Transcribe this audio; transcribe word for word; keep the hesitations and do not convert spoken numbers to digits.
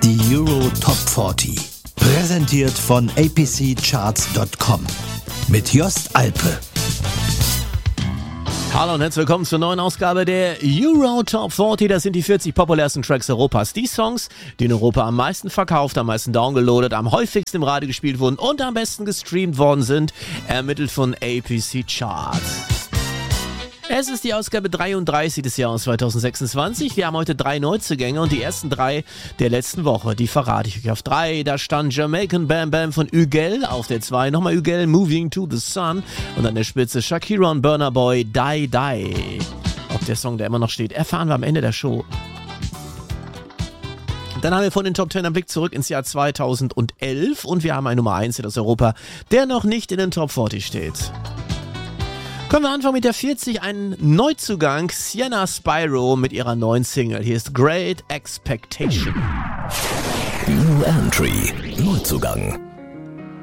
Die Euro Top vierzig. Präsentiert von a p c charts punkt com. Mit Jost Alpe. Hallo und herzlich willkommen zur neuen Ausgabe der Euro Top vierzig. Das sind die vierzig populärsten Tracks Europas. Die Songs, die in Europa am meisten verkauft, am meisten downgeloadet, am häufigsten im Radio gespielt wurden und am besten gestreamt worden sind, ermittelt von A P C Charts. Es ist die Ausgabe dreiunddreißig des Jahres zweitausendsechsundzwanzig. Wir haben heute drei Neuzugänge und die ersten drei der letzten Woche, die verrate ich euch. Auf drei, da stand Jamaican Bam Bam von Ügel. Auf der zwei nochmal Ügel, Moving to the Sun. Und an der Spitze Shakira und Burna Boy, Die Die. Ob der Song da immer noch steht, erfahren wir am Ende der Show. Dann haben wir von den Top zehn einen Blick zurück ins Jahr zweitausendelf und wir haben einen Nummer eins aus Europa, der noch nicht in den Top vierzig steht. Kommen wir anfangen mit der vierzig, ein Neuzugang, Sienna Spyro mit ihrer neuen Single. Hier ist Great Expectation. New Entry, Neuzugang.